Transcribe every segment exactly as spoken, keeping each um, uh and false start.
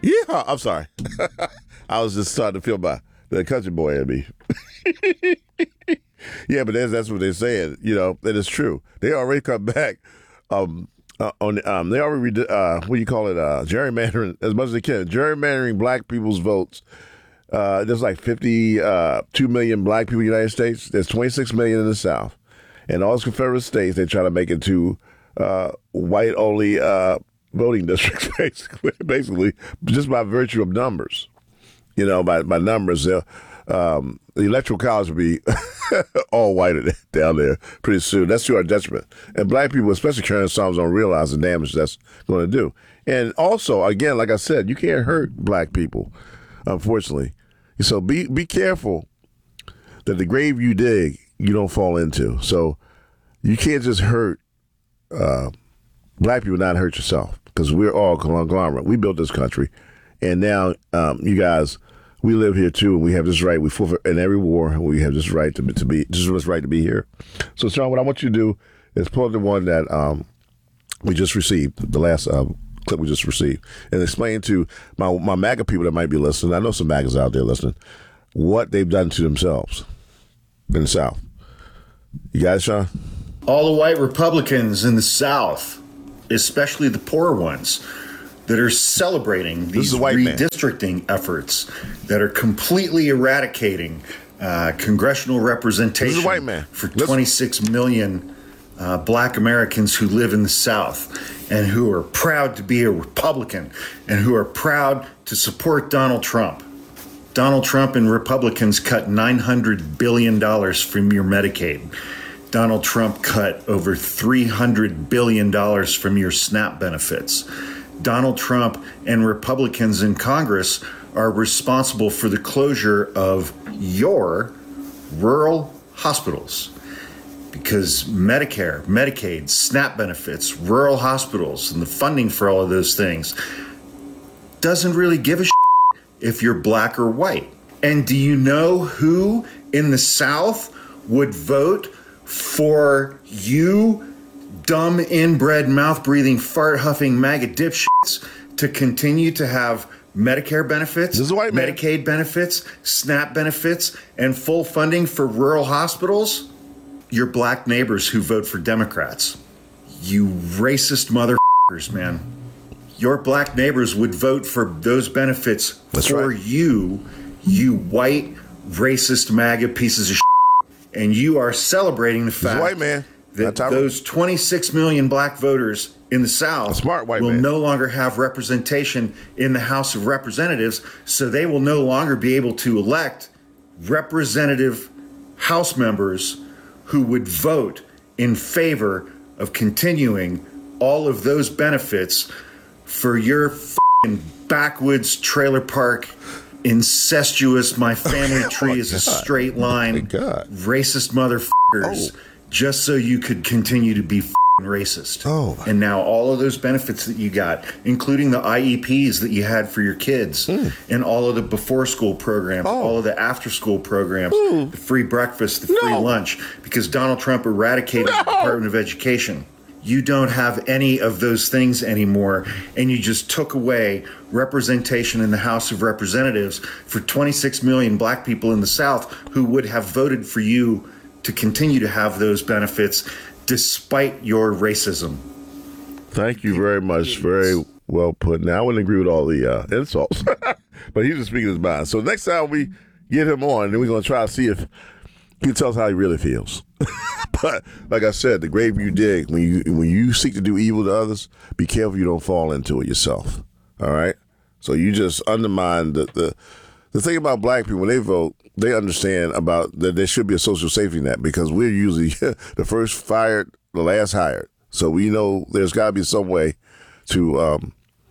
Yeah, I'm sorry. I was just starting to feel my the country boy in me. Yeah, but that's, that's what they're saying. You know, and it's true. They already come back um, uh, on. Um, they already uh, what do you call it? Uh, gerrymandering as much as they can. Gerrymandering black people's votes. Uh, there's like fifty-two million black people in the United States. There's twenty-six million in the South, and all those Confederate states they try to make it to uh, white only uh, voting districts. Basically, basically, just by virtue of numbers. You know, by by numbers, they'll. Um, the electoral college will be all white down there pretty soon. That's to our detriment. And black people, especially current Psalms, don't realize the damage that's going to do. And also, again, like I said, you can't hurt black people, unfortunately. So be be careful that the grave you dig, you don't fall into. So you can't just hurt uh, black people, not hurt yourself, because we're all conglomerate. We built this country, and now um, you guys. We live here too, and we have this right. We fought in every war. We have this right to be, to be this right to be here. So, Sean, what I want you to do is pull up the one that um, we just received, the last uh, clip we just received, and explain to my my MAGA people that might be listening. I know some MAGAs out there listening, what they've done to themselves in the South. You got it, Sean? All the white Republicans in the South, especially the poor ones, that are celebrating these redistricting man. efforts that are completely eradicating uh, congressional representation white man. for twenty-six million uh, black Americans who live in the South and who are proud to be a Republican and who are proud to support Donald Trump. Donald Trump and Republicans cut nine hundred billion dollars from your Medicaid. Donald Trump cut over three hundred billion dollars from your SNAP benefits. Donald Trump and Republicans in Congress are responsible for the closure of your rural hospitals because Medicare, Medicaid, SNAP benefits, rural hospitals, and the funding for all of those things doesn't really give a shit if you're black or white. And do you know who in the South would vote for you dumb, inbred, mouth-breathing, fart-huffing MAGA dipshits to continue to have Medicare benefits, this is white man. Medicaid benefits, SNAP benefits, and full funding for rural hospitals? Your black neighbors who vote for Democrats. You racist motherfuckers, man. Your black neighbors would vote for those benefits That's for right. you, you white, racist MAGA pieces of shit. And you are celebrating the fact white man. that those twenty-six million black voters in the South smart white will man. no longer have representation in the House of Representatives, so they will no longer be able to elect representative House members who would vote in favor of continuing all of those benefits for your f***ing backwoods trailer park incestuous, my family tree oh, is a God. straight line, oh, God. racist motherfuckers, oh. just so you could continue to be f***ing racist. Oh. And now all of those benefits that you got, including the I E Ps that you had for your kids, mm. and all of the before school programs, oh. all of the after school programs, mm. the free breakfast, the free no. lunch, because Donald Trump eradicated no. the Department of Education. You don't have any of those things anymore, and you just took away representation in the House of Representatives for twenty-six million black people in the South who would have voted for you to continue to have those benefits despite your racism. Thank you very much. Very well put. Now, I wouldn't agree with all the uh, insults, but he's just speaking his mind. So next time we get him on, then we're going to try to see if he can tell us how he really feels. But like I said, the grave you dig, when you when you seek to do evil to others, be careful you don't fall into it yourself. All right? So you just undermine the the, the thing about black people, when they vote, they understand about that there should be a social safety net because we're usually the first fired, the last hired. So we know there's got to be some way to um,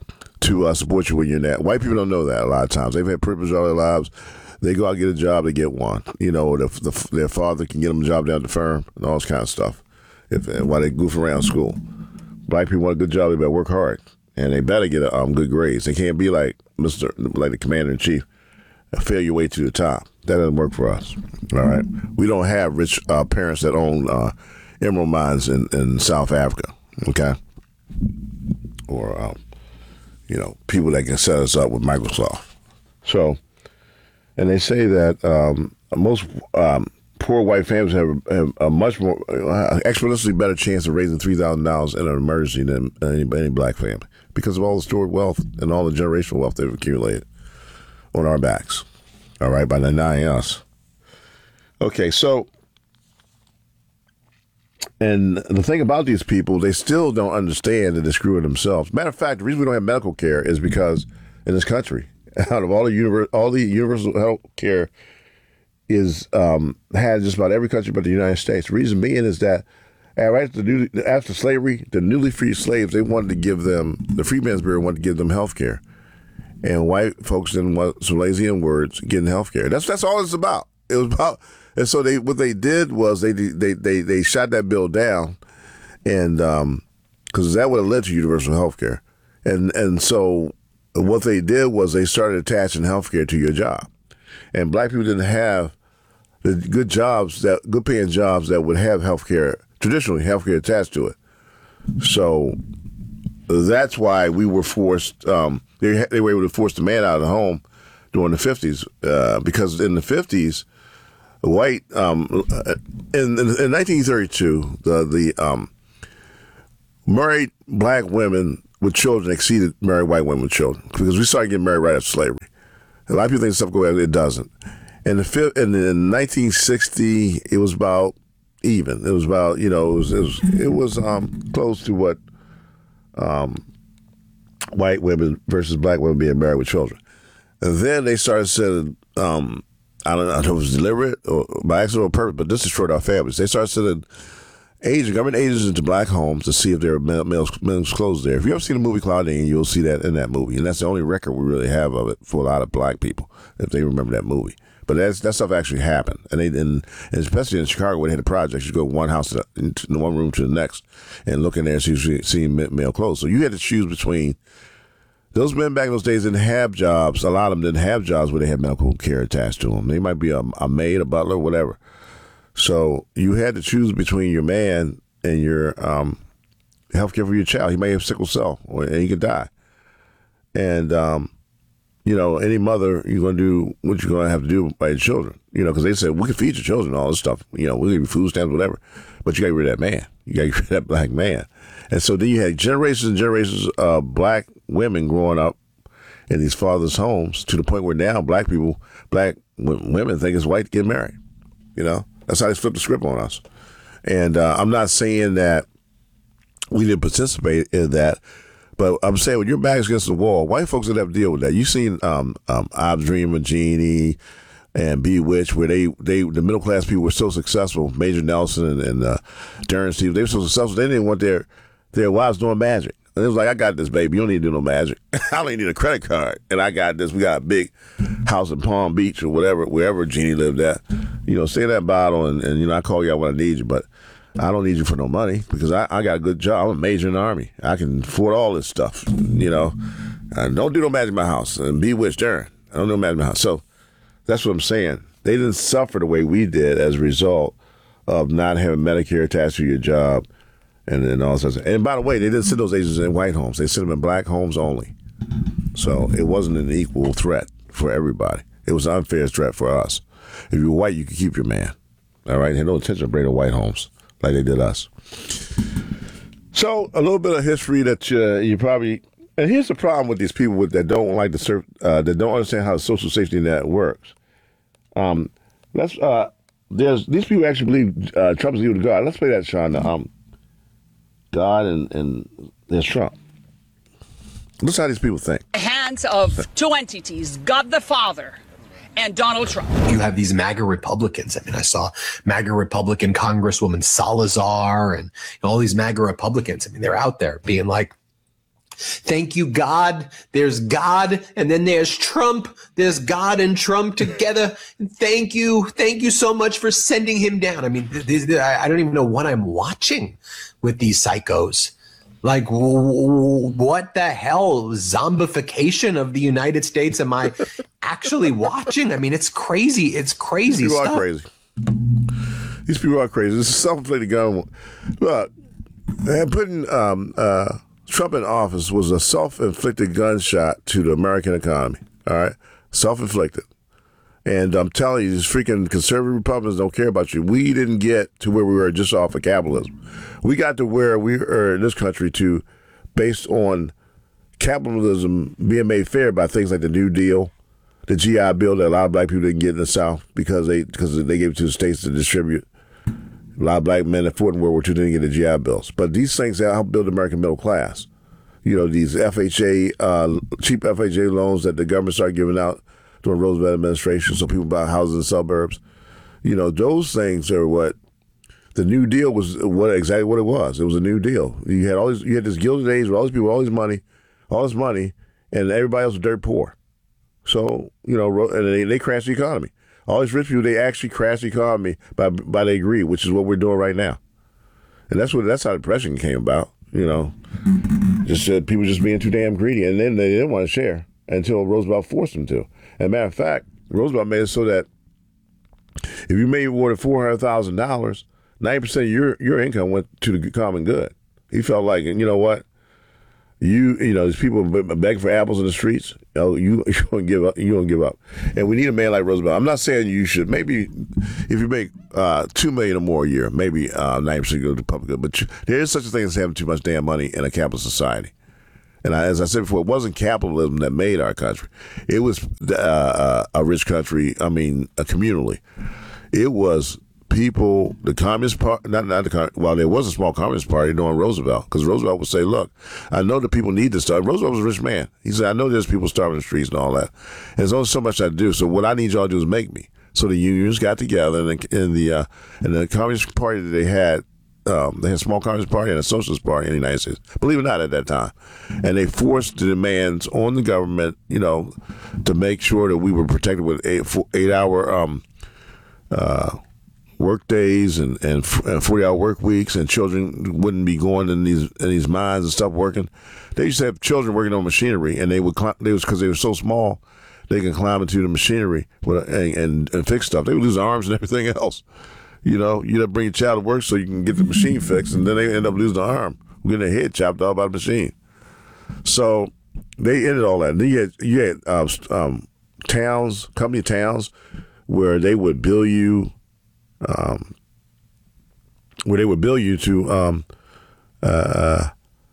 to uh, support you when you're in that. White people don't know that a lot of times. They've had privilege all their lives. They go out and get a job, they get one. You know, the, the, their father can get them a job down at the firm and all this kind of stuff if, and while they goof around school. Black people want a good job, they better work hard. And they better get a, um, good grades. They can't be like Mister like the commander-in-chief, fail your way to the top. That doesn't work for us. All right? We don't have rich uh, parents that own uh, emerald mines in, in South Africa, okay? Or, um, you know, people that can set us up with Microsoft. So, and they say that um, most um, poor white families have, have a much more uh, exponentially better chance of raising three thousand dollars in an emergency than any, any black family because of all the stored wealth and all the generational wealth they've accumulated on our backs. All right, by denying us. Okay, so, and the thing about these people, they still don't understand that they're screwing themselves. Matter of fact, the reason we don't have medical care is because in this country, out of all the univer- all the universal health care is um, had just about every country but the United States. The reason being is that uh, right after, the, after slavery, the newly freed slaves, they wanted to give them, the Freedmen's Bureau wanted to give them health care. And white folks didn't want some lazy in words getting health care. That's that's all it's about. It was about, and so they what they did was they they they they shot that bill down, and um, because that would have led to universal health care, and and so what they did was they started attaching health care to your job, and black people didn't have the good jobs that good paying jobs that would have health care traditionally health care attached to it, so. That's why we were forced. Um, they they were able to force the man out of the home during the fifties uh, because in the fifties, white um, in, in in nineteen thirty-two, the the um, married black women with children exceeded married white women with children because we started getting married right after slavery. A lot of people think stuff goes, it doesn't. In the in, in nineteen sixty, it was about even. It was about you know it was it was, it was um, close to what. Um, white women versus black women being married with children. And then they started sending, um, I don't know if it was deliberate or by accident or purpose, but this destroyed our families. They started sending agents, government agents into black homes to see if there were males, men's clothes there. If you ever seen the movie Claudine, you'll see that in that movie. And that's the only record we really have of it for a lot of black people, if they remember that movie. But that's, that stuff actually happened. And they and, and especially in Chicago where they had the projects, you go one house to the, one room to the next and look in there and see, see male clothes. So you had to choose between those men back in those days didn't have jobs. A lot of them didn't have jobs where they had medical care attached to them. They might be a, a maid, a butler, whatever. So you had to choose between your man and your um, health care for your child. He may have sickle cell or, and he could die. And, um, you know, any mother, you're going to do what you're going to have to do by your children, you know, because they said, we can feed your children, all this stuff, you know, we'll give you food stamps, whatever. But you got to get rid of that man. You got to get rid of that black man. And so then you had generations and generations of black women growing up in these fathers' homes to the point where now black people, black w- women think it's white to get married. You know, that's how they flipped the script on us. And uh, I'm not saying that we didn't participate in that. But I'm saying when your back's against the wall, white folks didn't have to deal with that. You've seen um, um, Ob's Dream of Jeannie and Bewitched, where they, they the middle class people were so successful. Major Nelson and, and uh, Darren Steve, they were so successful. They didn't want their their wives doing magic. And it was like, I got this, baby. You don't need to do no magic. I don't even need a credit card. And I got this. We got a big house in Palm Beach or whatever, wherever Jeannie lived at. You know, stay in that bottle, and, and you know, I call you out when I need you, but I don't need you for no money because I, I got a good job. I'm a major in the Army. I can afford all this stuff, you know. I don't do no magic in my house. And Bewitched, Darren. I don't do no magic in my house. So that's what I'm saying. They didn't suffer the way we did as a result of not having Medicare attached to your job and then all sorts of. And by the way, they didn't send those agents in white homes. They sent them in black homes only. So it wasn't an equal threat for everybody. It was an unfair threat for us. If you were white, you could keep your man. All right? They had no intention of bringing to white homes like they did us. So a little bit of history that uh, you probably, and here's the problem with these people with, that don't like the surf, uh, that don't understand how the social safety net works. Um, let's uh, there's these people actually believe uh, Trump is equal to God. Let's play that, Sean. Um, God and and there's Trump. Listen how these people think. The hands of two entities: God the Father and Donald Trump. You have these MAGA Republicans. I mean, I saw MAGA Republican Congresswoman Salazar and all these MAGA Republicans. I mean, they're out there being like, thank you, God. There's God, and then there's Trump. There's God and Trump together. And thank you. Thank you so much for sending him down. I mean, th- th- I don't even know what I'm watching with these psychos. Like, w- what the hell? Zombification of the United States am I actually watching? I mean, it's crazy. It's crazy These people stuff. are crazy. These people are crazy. This is self-inflicted gun. Look, they're putting um, uh, Trump in office was a self-inflicted gunshot to the American economy. All right, self-inflicted. And I'm telling you, these freaking conservative Republicans don't care about you. We didn't get to where we were just off of capitalism. We got to where we are in this country to, based on capitalism being made fair by things like the New Deal, the G I Bill that a lot of black people didn't get in the South because they because they gave it to the states to distribute. A lot of black men that fought in World War Two didn't get the G I Bills. But these things help build the American middle class. You know, these F H A, uh, cheap F H A loans that the government started giving out during Roosevelt administration, so people buy houses in the suburbs. You know, those things are what the New Deal was. What exactly what it was. It was a New Deal. You had all these, you had this Gilded Age with all these people, all this money, all this money, and everybody else was dirt poor. So you know, and they, they crashed the economy. All these rich people, they actually crashed the economy by by their greed, which is what we're doing right now. And that's what that's how depression came about. You know, just uh, people just being too damn greedy, and then they didn't want to share until Roosevelt forced them to. As a matter of fact, Roosevelt made it so that if you made more than four hundred thousand dollars, ninety percent of your, your income went to the common good. He felt like, you know what, you you know, these people begging for apples in the streets, you know, you, you don't give up. You don't give up. And we need a man like Roosevelt. I'm not saying you should. Maybe if you make uh, two million dollars or more a year, maybe uh, ninety percent go to the public good. But you, there is such a thing as having too much damn money in a capitalist society. And I, as I said before, it wasn't capitalism that made our country. It was uh, a rich country, I mean, a communally. It was people, the Communist Party, not, not the, well, there was a small Communist Party during Roosevelt, because Roosevelt would say, look, I know that people need this stuff. Roosevelt was a rich man. He said, I know there's people starving in the streets and all that. And there's only so much I do. So what I need y'all to do is make me. So the unions got together, and the, and the, uh, and the Communist Party that they had, Um, they had a small Communist Party and a Socialist Party in the United States, believe it or not, at that time. And they forced the demands on the government, you know, to make sure that we were protected with eight, four, eight hour um, uh, work days and, and forty hour work weeks, and children wouldn't be going in these in these mines and stuff working. They used to have children working on machinery, and they would climb, they was because they were so small, they could climb into the machinery with, and, and, and fix stuff. They would lose arms and everything else. You know, you bring your child to work so you can get the machine fixed, and then they end up losing the arm, getting their head chopped off by the machine. So they ended all that. And then you had, you had uh, um, towns, company towns, where they would bill you, um, where they would bill you to, um, uh,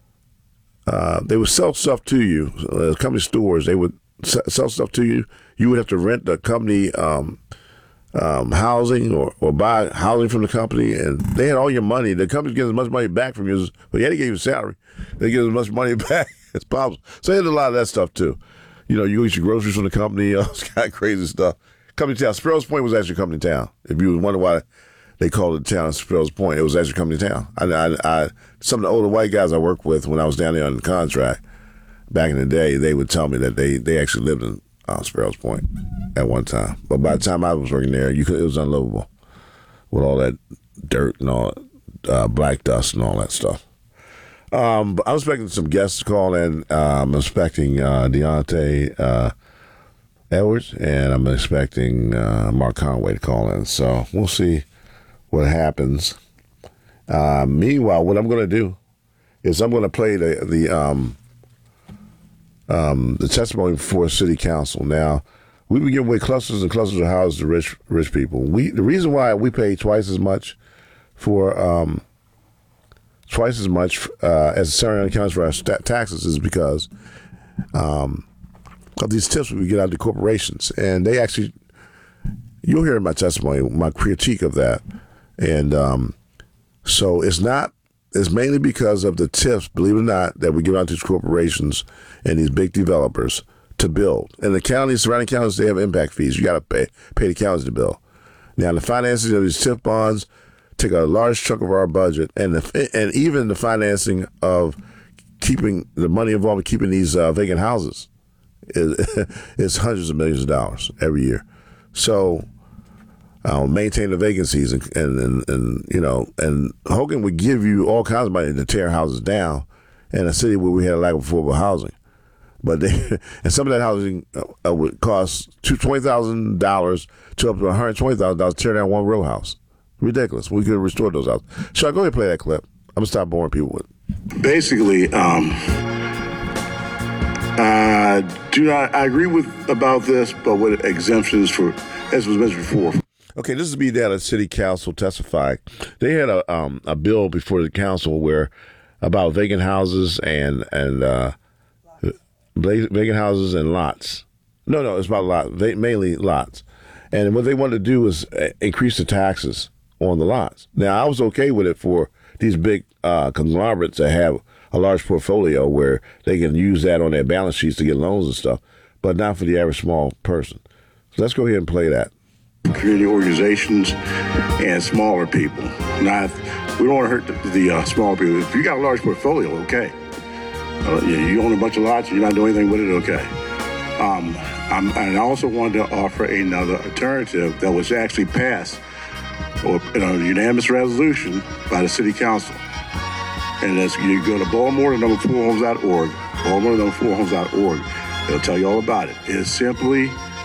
uh, they would sell stuff to you. Uh, company stores, they would sell stuff to you. You would have to rent the company Um, Um, housing or, or buy housing from the company, and they had all your money. The company gives as much money back from you, but yeah, they gave you a salary. They give as much money back as possible. So they had a lot of that stuff too. You know, you get your groceries from the company, all this kind of crazy stuff. Company town. Sparrows Point was actually company town. If you wonder why they called it town Sparrows Point, it was actually company town. I, I, I, some of the older white guys I worked with when I was down there on the contract back in the day, they would tell me that they, they actually lived in uh, Sparrows Point at one time. But by the time I was working there, you could, it was unlivable with all that dirt and all uh, black dust and all that stuff. Um, but I'm expecting some guests to call in. Uh, I'm expecting uh, Deontay uh, Edwards, and I'm expecting uh, Mark Conway to call in. So we'll see what happens. Uh, meanwhile, what I'm going to do is I'm going to play the the um, um, the testimony before City Council. Now, we've been giving away clusters and clusters of houses to rich rich people. We the reason why we pay twice as much for um, twice as much uh, as Sarah County for our st- taxes is because um, of these tips we get out to corporations, and they actually, you'll hear in my testimony my critique of that, and um, so it's not. It's mainly because of the tips, believe it or not, that we give out to these corporations and these big developers to build. And the counties, surrounding counties, they have impact fees. You got to pay pay the counties to build. Now, the financing of these tip bonds take a large chunk of our budget, and the, and even the financing of keeping the money involved in keeping these uh, vacant houses is, is hundreds of millions of dollars every year. So, uh, maintain the vacancies, and, and, and, and you know, and Hogan would give you all kinds of money to tear houses down in a city where we had a lack of affordable housing. But they, and some of that housing uh, would cost twenty thousand dollars to up to one hundred twenty thousand dollars to tear down one row house. Ridiculous. We could have restored those houses. Sean, go ahead and play that clip. I'm going to stop boring people with it. Basically, um, uh, do not, I agree with about this, but with exemptions for, as was mentioned before. Okay, this is me down at City Council testifying. They had a um, a bill before the council where about vacant houses and and uh, vacant houses and lots. No, no, it's about lots, mainly lots. And what they wanted to do was increase the taxes on the lots. Now, I was okay with it for these big uh, conglomerates that have a large portfolio where they can use that on their balance sheets to get loans and stuff, but not for the average small person. So let's go ahead and play that. Community organizations and smaller people. Not, we don't want to hurt the, the uh, smaller people. If you got a large portfolio, okay. Uh, you, you own a bunch of lots, and you're not doing anything with it, okay. Um, I'm, and I also wanted to offer another alternative that was actually passed or in a unanimous resolution by the city council. And that's, you go to Baltimore, number four homes dot org, Baltimore, number four homes dot org. It'll tell you all about it. It's simply,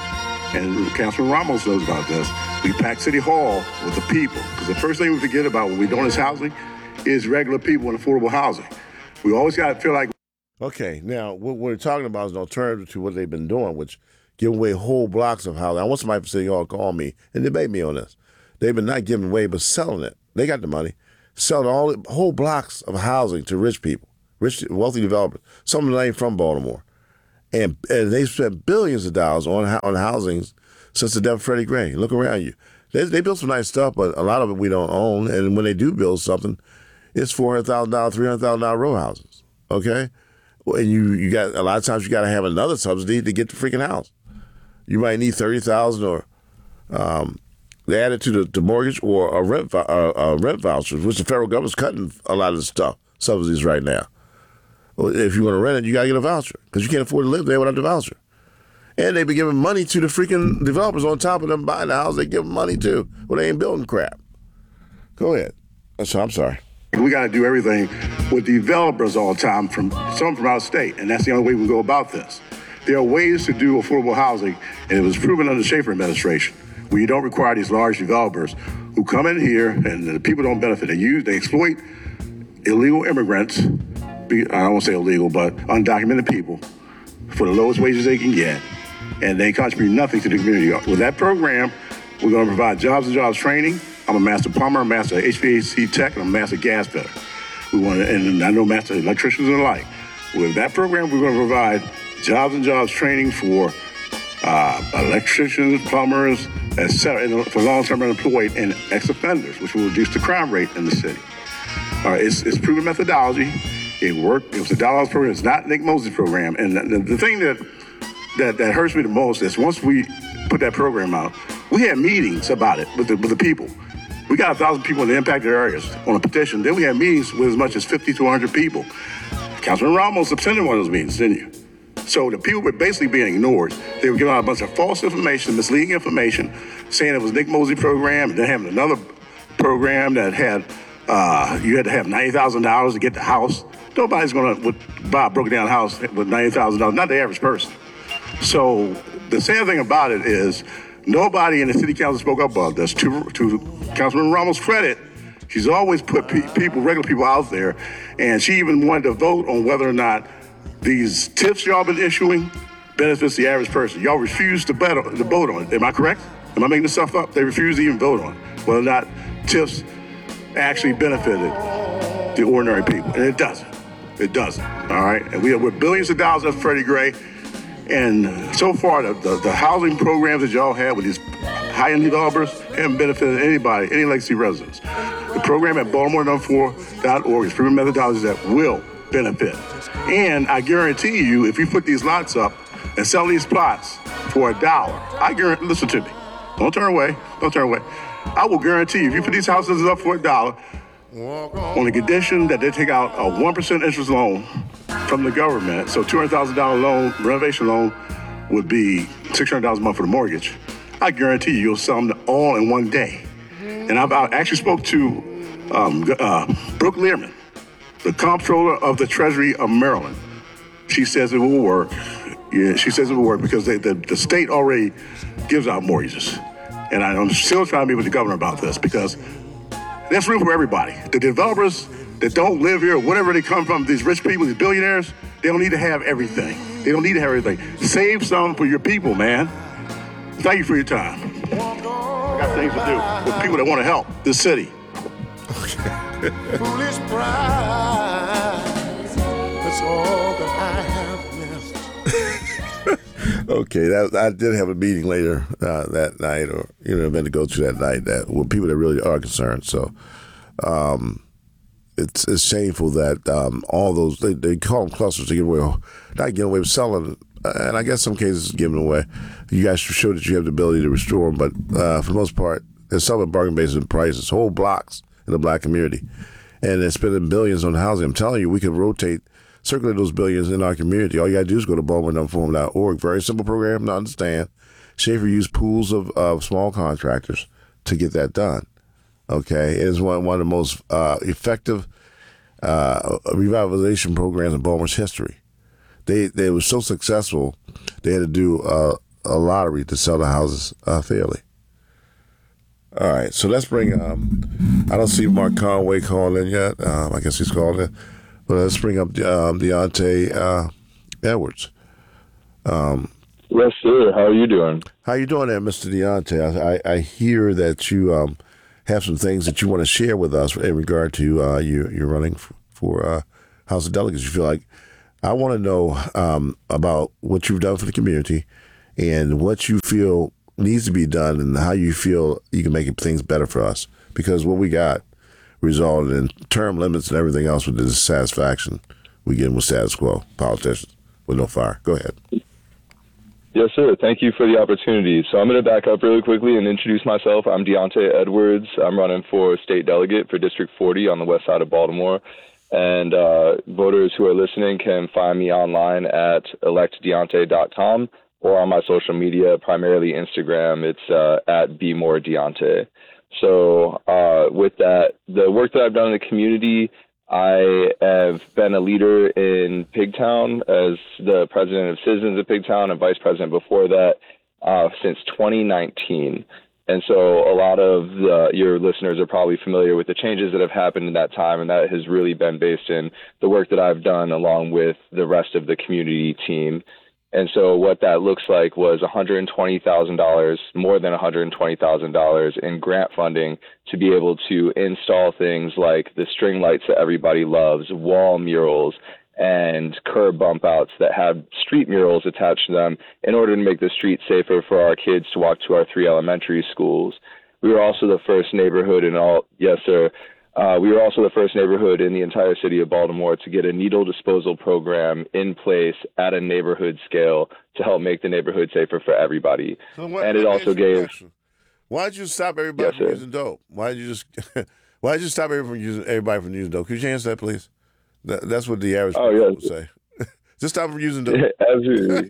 and Councilman Ramos knows about this, we pack City Hall with the people. Because the first thing we forget about when we're doing this housing is regular people in affordable housing. We always got to feel like. Okay, now what we're talking about is an alternative to what they've been doing, which give away whole blocks of housing. I want somebody from City Hall to call me and debate me on this. They've been not giving away, but selling it. They got the money. Selling all whole blocks of housing to rich people, rich, wealthy developers, some of them ain't from Baltimore. And, and they spent billions of dollars on on housing since the death of Freddie Gray. Look around you. They, they built some nice stuff, but a lot of it we don't own. And when they do build something, it's four hundred thousand dollars, three hundred thousand dollars row houses, okay? And you, you got a lot of times you got to have another subsidy to get the freaking house. You might need thirty thousand dollars or um, they add it to the, the mortgage or a rent, uh, uh, rent vouchers, which the federal government's cutting a lot of the stuff, subsidies right now. Well, if you want to rent it, you got to get a voucher because you can't afford to live there without the voucher. And they be giving money to the freaking developers on top of them buying the house. They give them money too. Well, they ain't building crap. Go ahead. So I'm sorry. We got to do everything with developers all the time, from some from out of state, and that's the only way we go about this. There are ways to do affordable housing, and it was proven under the Schaefer administration, where you don't require these large developers who come in here and the people don't benefit. They use, they exploit illegal immigrants, I don't want to say illegal, but undocumented people for the lowest wages they can get, and they contribute nothing to the community. With that program, we're going to provide jobs and jobs training. I'm a master plumber, a master H V A C tech, and I'm a master gas fitter. We want to, and I know master electricians and the like. With that program, we're going to provide jobs and jobs training for uh, electricians, plumbers, et cetera, for long-term unemployed and ex-offenders, which will reduce the crime rate in the city. Uh, it's, it's proven methodology. It worked. It was a dollars program. It's not Nick Mosey's program. And the, the thing that, that that hurts me the most is once we put that program out, we had meetings about it with the, with the people. We got a thousand people in the impacted areas on a petition. Then we had meetings with as much as fifty to one hundred people. Councilman Ramos attended one of those meetings, didn't you? So the people were basically being ignored. They were giving out a bunch of false information, misleading information, saying it was Nick Mosey program, and then having another program that had, uh, you had to have ninety thousand dollars to get the house. Nobody's going to buy a broken down house with ninety thousand dollars, not the average person. So the sad thing about it is nobody in the city council spoke up about this. To, to Councilman Ramos' credit, she's always put pe- people, regular people out there, and she even wanted to vote on whether or not these tips y'all been issuing benefits the average person. Y'all refuse to, bet on, to vote on it. Am I correct? Am I making this stuff up? They refuse to even vote on it, whether or not tips actually benefited the ordinary people, and it doesn't. It doesn't, all right? And we are, we're billions of dollars of Freddie Gray, and so far, the, the, the housing programs that y'all have with these high-end developers haven't benefited anybody, any legacy residents. The program at Baltimore number four dot org is proven methodologies that will benefit. And I guarantee you, if you put these lots up and sell these plots for a dollar, I guarantee, listen to me, don't turn away, don't turn away. I will guarantee you, if you put these houses up for a dollar, on the condition that they take out a one percent interest loan from the government, so two hundred thousand dollars loan, renovation loan would be six hundred dollars a month for the mortgage, I guarantee you, you'll sell them all in one day. And I've, I actually spoke to um, uh, Brooke Learman, the comptroller of the Treasury of Maryland. She says it will work. Yeah, she says it will work because they, the, the state already gives out mortgages. And I'm still trying to meet with the governor about this because there's room for everybody. The developers that don't live here, whatever they come from, these rich people, these billionaires, they don't need to have everything. They don't need to have everything. Save some for your people, man. Thank you for your time. I got things to do with people that want to help this city. Foolish pride. That's all that I have left. Okay, that, I did have a meeting later uh, that night, or you know, meant to go to that night that with people that really are concerned. So, um, it's it's shameful that um, all those they, they call them clusters to give away, not giving away, selling, and I guess some cases giving away. You guys show that you have the ability to restore them, but uh, for the most part, they're selling bargain basement prices, whole blocks in the black community, and they're spending billions on housing. I'm telling you, we could rotate, circulate those billions in our community. All you got to do is go to baltimore dumb forum dot org. Very simple program to understand. Schaefer used pools of, of small contractors to get that done. Okay, it is one, one of the most uh, effective uh, revitalization programs in Baltimore's history. They they were so successful, they had to do uh, a lottery to sell the houses uh, fairly. All right, so let's bring. Um, I don't see Mark Conway calling in yet. Um, I guess he's calling in, but let's bring up um, Deontay uh, Edwards. Um, yes, sir. How are you doing? How you doing there, Mister Deontay? I, I, I hear that you um, have some things that you want to share with us in regard to uh, you you're running for, for uh, House of Delegates. You feel like I want to know um, about what you've done for the community and what you feel needs to be done and how you feel you can make things better for us. Because what we got resulted in term limits and everything else with the dissatisfaction we get with status quo politicians with no fire. Go ahead. Yes, sir. Thank you for the opportunity. So I'm going to back up really quickly and introduce myself. I'm Deontay Edwards. I'm running for state delegate for District forty on the west side of Baltimore. And uh, voters who are listening can find me online at elect deontay dot com. or on my social media, primarily Instagram. It's uh, at Be More Deontay. So uh, with that, the work that I've done in the community, I have been a leader in Pigtown as the president of Citizens of Pigtown and vice president before that uh, since twenty nineteen. And so a lot of the, your listeners are probably familiar with the changes that have happened in that time, and that has really been based in the work that I've done along with the rest of the community team. And so what that looks like was one hundred twenty thousand dollars, more than one hundred twenty thousand dollars in grant funding to be able to install things like the string lights that everybody loves, wall murals, and curb bump outs that have street murals attached to them in order to make the street safer for our kids to walk to our three elementary schools. We were also the first neighborhood in all, yes, sir. Uh, we were also the first neighborhood in the entire city of Baltimore to get a needle disposal program in place at a neighborhood scale to help make the neighborhood safer for everybody. So what, and it also gave. Why did you stop everybody yes, from sir. using dope? Why did you just? Why did you stop everybody from using everybody from using dope? Could you answer that, please? That, that's what the average oh, person yes. would say. Just stop from using dope. Absolutely.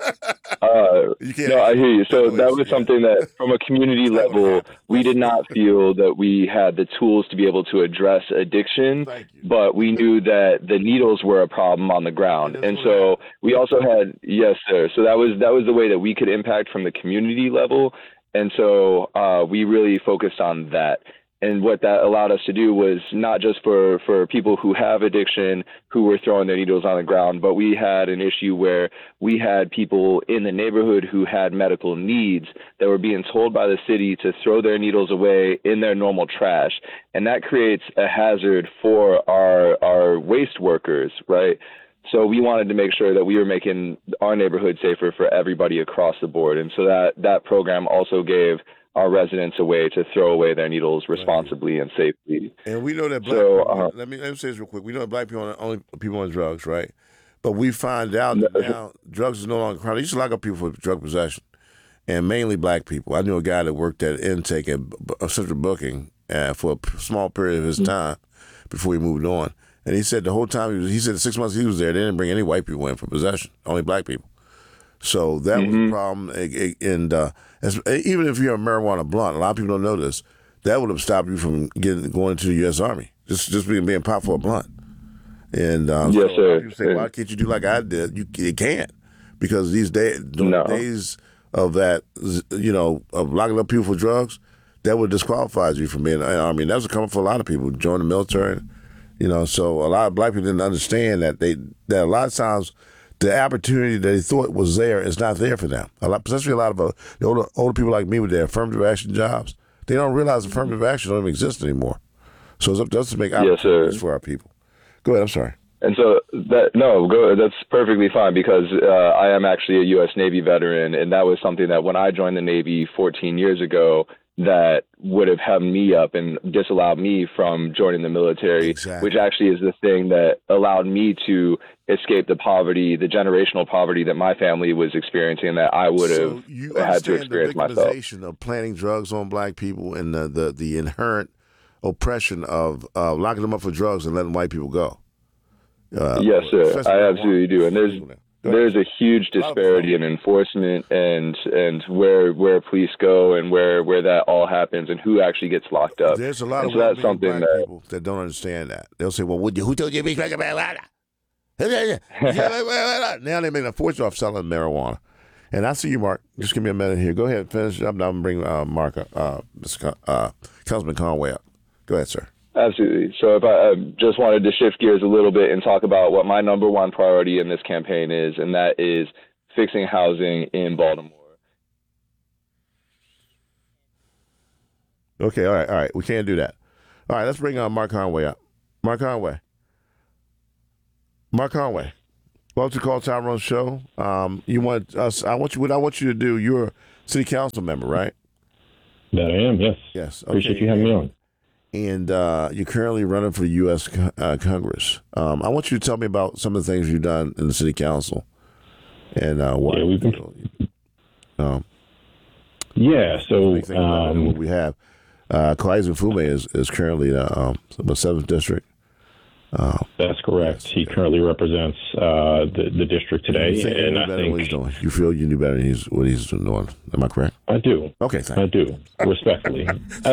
Uh, you can't no, I hear you. So that that was something that, from a community level, we did not feel that we had the tools to be able to address addiction, but we knew that the needles were a problem on the ground, and so we also had yes, sir. So that was that was the way that we could impact from the community level, and so uh, we really focused on that. And what that allowed us to do was not just for, for people who have addiction, who were throwing their needles on the ground, but we had an issue where we had people in the neighborhood who had medical needs that were being told by the city to throw their needles away in their normal trash. And that creates a hazard for our, our waste workers, right? So we wanted to make sure that we were making our neighborhood safer for everybody across the board. And so that, that program also gave our residents a way to throw away their needles responsibly and safely. And we know that black so, people, uh, let me let me say this real quick. We know that black people are the only people on drugs, right? But we find out that now drugs is no longer crime. They used to lock up people for drug possession, and mainly black people. I knew a guy that worked at intake at Central Booking uh, for a small period of his time before he moved on. And he said the whole time, he, was, he said the six months he was there, they didn't bring any white people in for possession, only black people. So that mm-hmm. was a problem. And uh, as, even if you're a marijuana blunt, a lot of people don't know this, that would have stopped you from getting going into the U S Army, just just being, being popped for a blunt. And um, yes, so sir. People say, why can't you do like I did? You, you can't, because these days, no. days of that, you know, of locking up people for drugs, that would disqualify you from being in the Army. And that was coming for a lot of people, join the military You know, so a lot of black people didn't understand that they that a lot of times the opportunity that they thought was there is not there for them. A lot, especially a lot of uh, the older, older people like me with their affirmative action jobs, they don't realize affirmative action don't even exist anymore. So it's up to us to make opportunities yes, for our people. Go ahead. I'm sorry. And so that no, go, that's perfectly fine because uh, I am actually a U S Navy veteran, and that was something that when I joined the Navy fourteen years ago, that would have held me up and disallowed me from joining the military, exactly. which actually is the thing that allowed me to escape the poverty, the generational poverty that my family was experiencing that I would have so had to experience myself. The victimization of planting drugs on black people and the, the, the inherent oppression of uh, locking them up for drugs and letting white people go. Uh, yes, sir. I absolutely do. And there's there's a huge disparity in enforcement and and where where police go and where, where that all happens and who actually gets locked up. There's a lot and of so that's something black that, people that don't understand that. They'll say, "Well, would you, who told you to be smoking marijuana?" Now they make a fortune off selling marijuana. And I see you, Mark. Just give me a minute here. Go ahead, finish up. Now I'm going to bring uh, Mark, uh, uh, Councilman Conway up. Go ahead, sir. Absolutely. So if I, I just wanted to shift gears a little bit and talk about what my number one priority in this campaign is, and that is fixing housing in Baltimore. Okay, all right, all right. We can't do that. All right, let's bring uh, Mark Conway up. Mark Conway. Mark Conway. Welcome to Call Tyrone Show. Um, you want us? I want you. What I want you to do. You're a city council member, right? That I am. Yes. Yes. Okay. Appreciate you having me on. And uh, you're currently running for the U S Uh, Congress. Um, I want you to tell me about some of the things you've done in the city council and uh, what. Yeah, we've been, you know, um, yeah. So um, what we have. Uh, Kaiser Fume is is currently the, um, the seventh district. Uh, That's correct. Yes, he yeah. currently represents uh, the the district today, you think and you I think think what he's doing. You feel you knew better than he's what he's doing. Am I correct? I do. Okay, thank I you. do respectfully.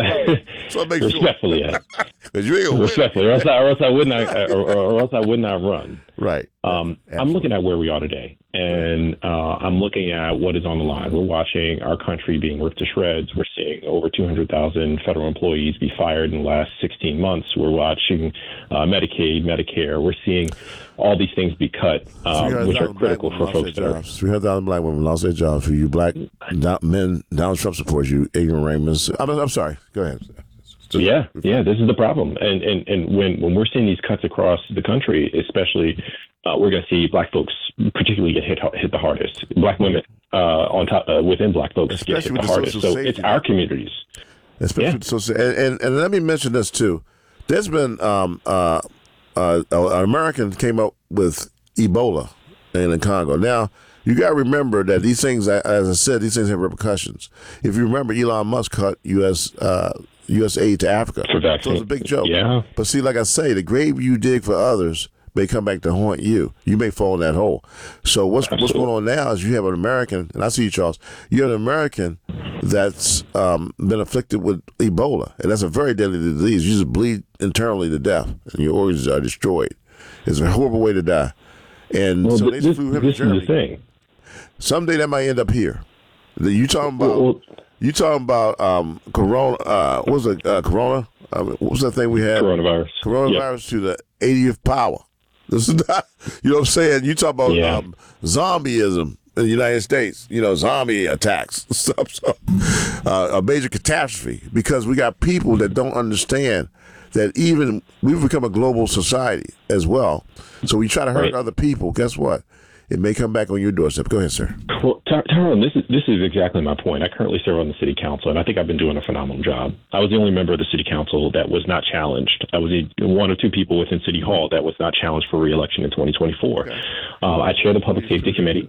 so make respectfully, sure. yeah. you ain't respectfully, or else, I, or else I would not, or, or else I would not run. Right. Um, I'm looking at where we are today, and uh, I'm looking at what is on the line. We're watching our country being ripped to shreds. We're seeing over two hundred thousand federal employees be fired in the last sixteen months. We're watching uh, Medicaid, Medicare. We're seeing all these things be cut, um, which are critical for folks that are. three hundred thousand black women lost their jobs for you black men, Donald Trump supporters, you ignoramus. I'm, I'm sorry. Go ahead. Yeah, yeah, this is the problem. And and, and when, when we're seeing these cuts across the country, especially, uh, we're going to see black folks particularly get hit hit the hardest. Black women uh, on top uh, within black folks especially get hit the, the hardest. So it's our communities. Especially yeah. so, and, and and let me mention this too. There's been um, uh, uh, an American came up with Ebola in the Congo. Now you got to remember that these things, as I said, these things have repercussions. If you remember, Elon Musk cut U S Uh, U S aid to Africa. For vaccine. So it's a big joke. Yeah. But see, like I say, the grave you dig for others may come back to haunt you. You may fall in that hole. So what's Absolutely. what's going on now is you have an American, and I see you, Charles, you have an American that's um, been afflicted with Ebola, and that's a very deadly disease. You just bleed internally to death, and your organs are destroyed. It's a horrible way to die. And well, so this, they flew him this to Germany. Is the thing. Someday that might end up here. You talking about... Well, You talking about um, corona? Uh, what was it? Uh, corona? Uh, what was that thing we had? Coronavirus. Coronavirus yep. to the eightieth power. This is not. You know what I'm saying? You talk about yeah. um, zombieism in the United States. You know, zombie attacks, stuff. So, uh, a major catastrophe because we got people that don't understand that even we've become a global society as well. So we try to hurt right. other people. Guess what? It may come back on your doorstep. Go ahead, sir. Well, Tyrone, this is this is exactly my point. I currently serve on the city council, and I think I've been doing a phenomenal job. I was the only member of the city council that was not challenged. I was one or two people within City Hall that was not challenged for re-election in twenty twenty-four. Okay. Uh, I chair the Public Safety Committee.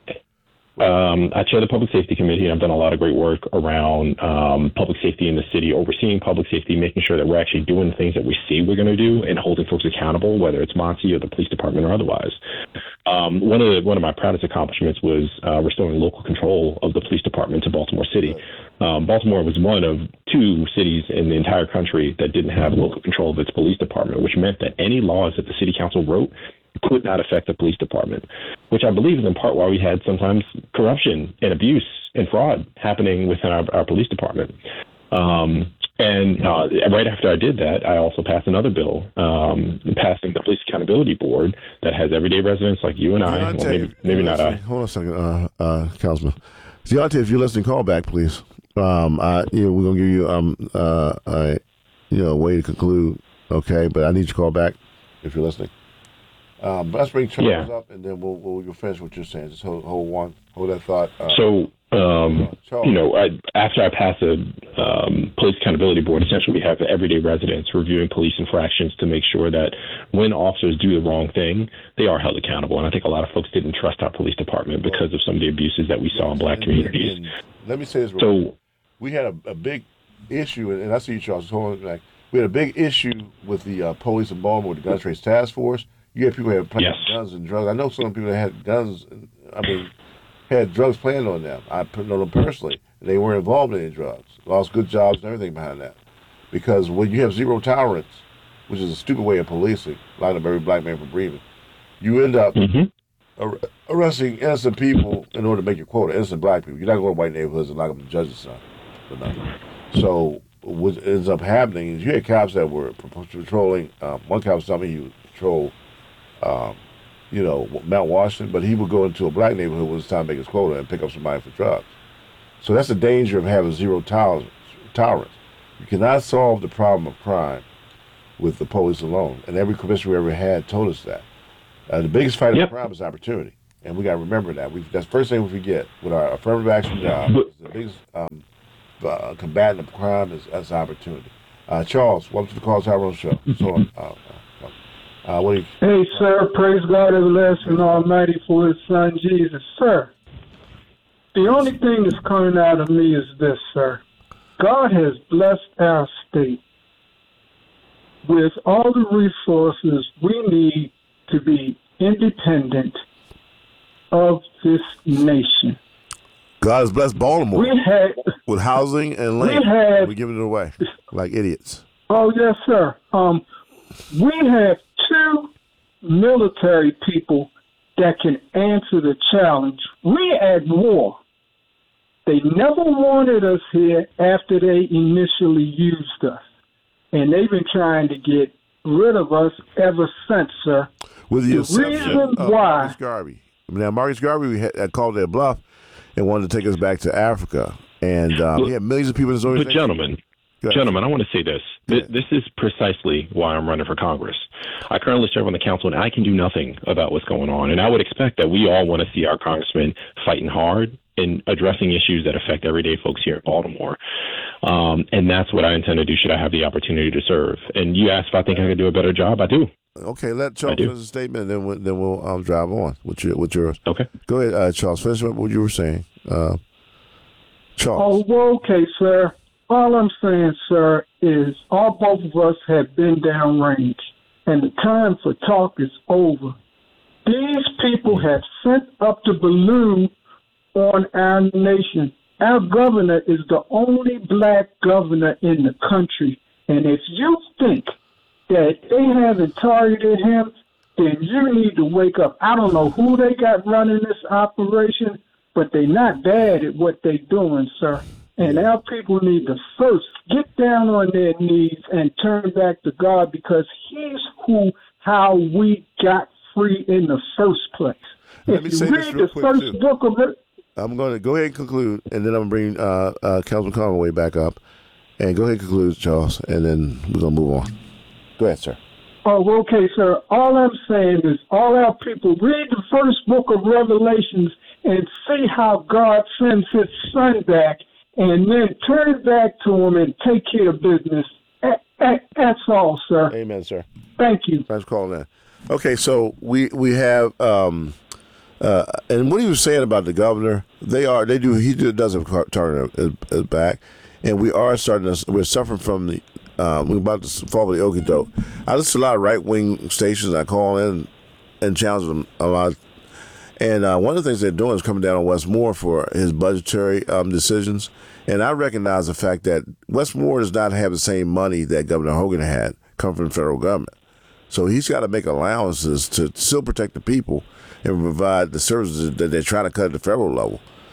Um, I chair the Public Safety Committee, and I've done a lot of great work around um, public safety in the city, overseeing public safety, making sure that we're actually doing the things that we say we're going to do and holding folks accountable, whether it's Monty or the police department or otherwise. Um, one of the, one of my proudest accomplishments was uh, restoring local control of the police department to Baltimore City. Um, Baltimore was one of two cities in the entire country that didn't have local control of its police department, which meant that any laws that the city council wrote could not affect the police department, which I believe is in part why we had sometimes corruption and abuse and fraud happening within our, our police department. Um, And uh, right after I did that, I also passed another bill, um, passing the Police Accountability Board that has everyday residents like you and I. Well, maybe maybe not I. Hold on a second, uh, uh, Councilman. Deontay, if you're listening, call back, please. Um, I, you know, we're gonna give you um, uh, a, you know, a way to conclude. Okay, but I need you to call back if you're listening. Um, but let's bring Charles yeah. up, and then we'll we'll finish what you're saying. Just hold, hold one, hold that thought. Uh, so. Um, you know, I, after I pass a um, police accountability board, essentially we have the everyday residents reviewing police infractions to make sure that when officers do the wrong thing, they are held accountable. And I think a lot of folks didn't trust our police department because of some of the abuses that we saw in black and, communities. And let me say this real so, quick. We had a, a big issue, and I see you, Charles. Hold on, like, we had a big issue with the uh, police in Baltimore, with the gun trace task force. You had people who had plenty yes. of guns and drugs. I know some people that had guns. I mean. had drugs planned on them. I know them personally. They weren't involved in any drugs. Lost good jobs and everything behind that. Because when you have zero tolerance, which is a stupid way of policing, line up every black man for breathing, you end up mm-hmm. ar- arresting innocent people in order to make your quota, innocent black people. You're not going to white neighborhoods and lock up the judge's son for nothing. So what ends up happening is you had cops that were patrolling. Um, one cop was telling me he would patrol um, you know, Mount Washington, but he would go into a black neighborhood when it's time to make his quota and pick up somebody for drugs. So that's the danger of having zero tolerance. tolerance. You cannot solve the problem of crime with the police alone. And every commissioner we ever had told us that. Uh, the biggest fight yep. of crime is opportunity. And we got to remember that. We, that's the first thing we forget with our affirmative action job. Is the biggest um, uh, combatant of crime is, is opportunity. Uh, Charles, welcome to the Carl Tyrone Show. So, uh, Uh, what you, hey, sir, praise God everlasting almighty for his son Jesus. Sir, the only thing that's coming out of me is this, sir. God has blessed our state with all the resources we need to be independent of this nation. God has blessed Baltimore we had, with housing and land. We had, We're giving it away like idiots. Oh, yes, sir. Um, we have two military people that can answer the challenge. We at war. They never wanted us here after they initially used us. And they've been trying to get rid of us ever since, sir. With the, the exception reason of why, Marcus Garvey. Now, Marcus Garvey we had, had called their bluff and wanted to take us back to Africa. And um, well, he had millions of people in his organization. But gentlemen, Gentlemen, I want to say this. This, this is precisely why I'm running for Congress. I currently serve on the council, and I can do nothing about what's going on. And I would expect that we all want to see our congressmen fighting hard and addressing issues that affect everyday folks here in Baltimore. Um, and that's what I intend to do should I have the opportunity to serve. And you asked if I think I could do a better job. I do. Okay, let Charles finish a statement, and then we'll, then we'll um, drive on with, your, with yours. Okay. Go ahead, uh, Charles. Finish up what you were saying. Uh, Charles. Oh, well, okay, sir. All I'm saying, sir, is all both of us have been downrange, and the time for talk is over. These people have sent up the balloon on our nation. Our governor is the only black governor in the country, and if you think that they haven't targeted him, then you need to wake up. I don't know who they got running this operation, but they're not bad at what they're doing, sir. And our people need to first get down on their knees and turn back to God, because he's who, how we got free in the first place. Let if me you say read this real the quick, first too. book of it, I'm going to go ahead and conclude, and then I'm going to bring uh, uh, Councilman Conway back up. And go ahead and conclude, Charles, and then we're going to move on. Go ahead, sir. Oh, okay, sir. All I'm saying is all our people read the first book of Revelations and see how God sends his son back, and then turn back to him and take care of business. That's all, sir. Amen, sir. Thank you. Thanks for calling that. Okay, so we we have, um, uh, and what he was saying about the governor, they are, they do, he does have turn his back, and we are starting to, we're suffering from the, um, we're about to fall with the okie doke. I listen to a lot of right-wing stations. I call in and challenge them a lot. And uh, one of the things they're doing is coming down on Wes Moore for his budgetary um, decisions. And I recognize the fact that Wes Moore does not have the same money that Governor Hogan had come from the federal government. So he's got to make allowances to still protect the people and provide the services that they're trying to cut at the federal level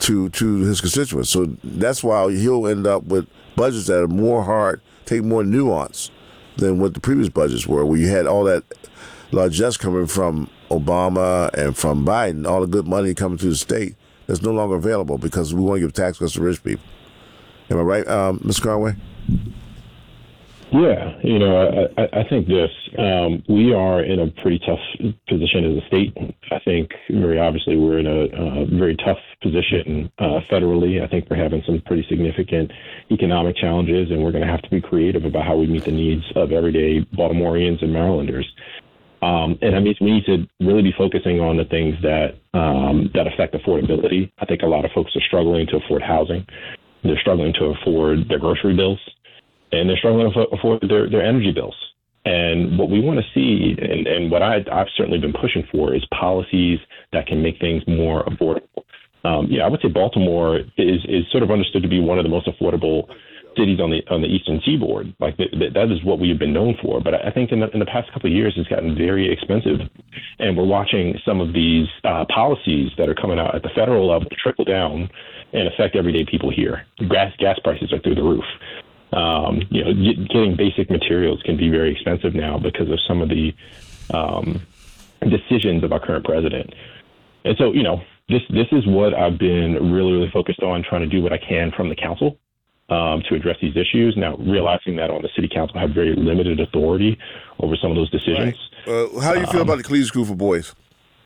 to to his constituents. So that's why he'll end up with budgets that are more hard, take more nuance than what the previous budgets were, where you had all that largesse coming from Obama and from Biden, all the good money coming to the state that's no longer available because we want to give tax cuts to rich people. Am I right, um, Mister Conway? Yeah, you know, I, I think this, um, we are in a pretty tough position as a state. I think very obviously we're in a uh, very tough position uh, federally. I think we're having some pretty significant economic challenges, and we're going to have to be creative about how we meet the needs of everyday Baltimoreans and Marylanders. Um, and I mean, we need to really be focusing on the things that um, that affect affordability. I think a lot of folks are struggling to afford housing. They're struggling to afford their grocery bills. And they're struggling to afford their, their energy bills. And what we want to see, and, and what I, I've certainly been pushing for, is policies that can make things more affordable. Um, yeah, I would say Baltimore is is sort of understood to be one of the most affordable cities on the on the Eastern Seaboard. Like th- th- that is what we have been known for. But I think in the, in the past couple of years, it's gotten very expensive, and we're watching some of these uh, policies that are coming out at the federal level trickle down and affect everyday people here. Gas gas prices are through the roof. Um, you know, get, getting basic materials can be very expensive now because of some of the um, decisions of our current president. And so, you know, this this is what I've been really, really focused on, trying to do what I can from the council um, to address these issues. Now, realizing that on the city council, I have very limited authority over some of those decisions. Right. Uh, how do you feel um, about the Cleveland School for Boys?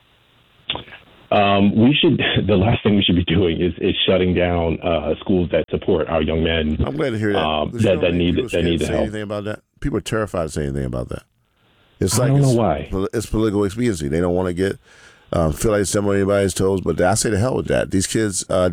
Um, we should, the last thing we should be doing is, is shutting down uh, schools that support our young men. I'm glad to hear that. Um, that, that need, that need the say help. Anything about that? People are terrified to say anything about that. It's I like don't it's, know why. It's political expediency. They don't want to get, um, feel like stepping on anybody's toes, but I say the hell with that. These kids, uh,